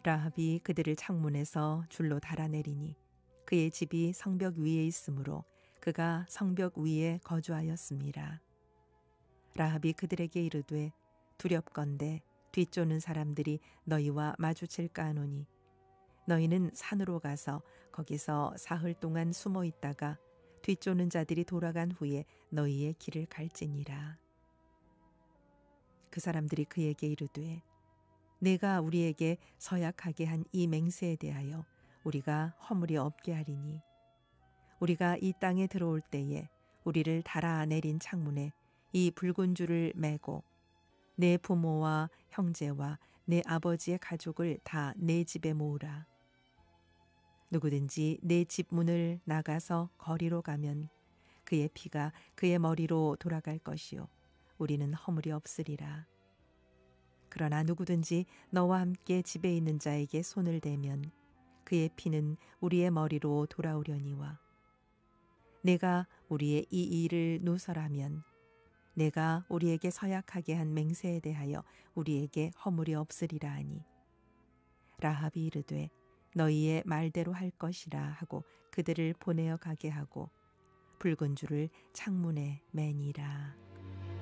라합이 그들을 창문에서 줄로 달아내리니 그의 집이 성벽 위에 있으므로 그가 성벽 위에 거주하였습니다. 라합이 그들에게 이르되 두렵건대 뒤쫓는 사람들이 너희와 마주칠까 하노니 너희는 산으로 가서 거기서 사흘 동안 숨어 있다가 뒤쫓는 자들이 돌아간 후에 너희의 길을 갈지니라. 그 사람들이 그에게 이르되 내가 우리에게 서약하게 한 이 맹세에 대하여 우리가 허물이 없게 하리니 우리가 이 땅에 들어올 때에 우리를 달아내린 창문에 이 붉은 줄을 매고 내 부모와 형제와 내 아버지의 가족을 다 내 집에 모으라. 누구든지 내 집 문을 나가서 거리로 가면 그의 피가 그의 머리로 돌아갈 것이요 우리는 허물이 없으리라. 그러나 누구든지 너와 함께 집에 있는 자에게 손을 대면 그의 피는 우리의 머리로 돌아오려니와 내가 우리의 이 일을 누설하면 내가 우리에게 서약하게 한 맹세에 대하여 우리에게 허물이 없으리라 하니 라합이 이르되 너희의 말대로 할 것이라 하고 그들을 보내어 가게 하고 붉은 줄을 창문에 매니라.